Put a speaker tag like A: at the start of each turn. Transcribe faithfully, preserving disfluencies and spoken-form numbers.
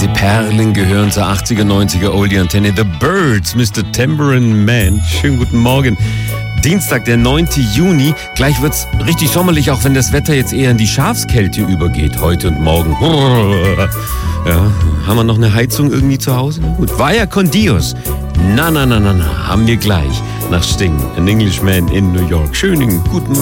A: Diese Perlen gehören zur achtziger, neunziger Oldie-Antenne. The Byrds, Mister Tambourine Man. Schönen guten Morgen. Dienstag, der neunte Juni. Gleich wird's richtig sommerlich, auch wenn das Wetter jetzt eher in die Schafskälte übergeht, heute und morgen. Ja, haben wir noch eine Heizung irgendwie zu Hause? Na gut. Vaya con Dios. Na, na, na, na, na. Haben wir gleich. Nach Sting. An Englishman in New York. Schönen guten